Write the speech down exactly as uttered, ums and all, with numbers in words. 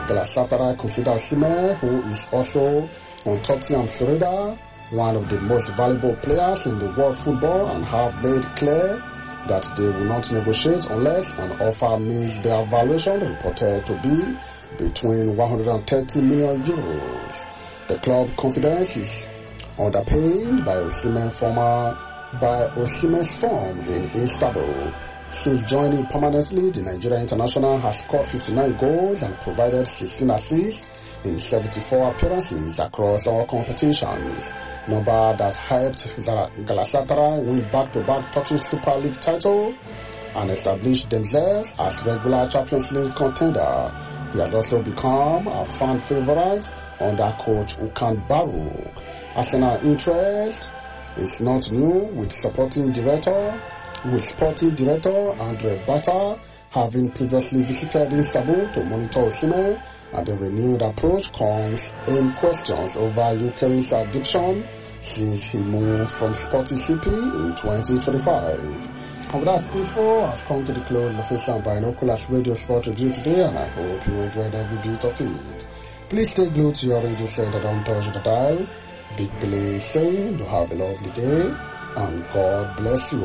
Galatasaray consider Osimhen, who is also on Tottenham's radar, one of the most valuable players in the world football, and have made clear that they will not negotiate unless an offer meets their valuation, reported to be between one hundred thirty million euros. The club confidence is underpinned by Osimhen former by Osimhen's form in Istanbul. Since joining permanently, the Nigerian international has scored fifty-nine goals and provided sixteen assists in seventy-four appearances across all competitions, number that helped Galatasaray win back-to-back Turkish Super League title and establish themselves as regular Champions League contender. He has also become a fan favorite under coach Okan Baruk. Arsenal interest is not new, with supporting director with sporting director Andre Bata having previously visited Istanbul to monitor Osimhen, and the renewed approach comes in questions over Ukraine's addiction since he moved from Sporting C P in twenty twenty-five. And with that info, I've come to the close of Official Binoculars Radio Sport Review today, and I hope you enjoyed every bit of it. Please stay glued to your radio set and don't touch the dial. Big Billy saying, do have a lovely day, and God bless you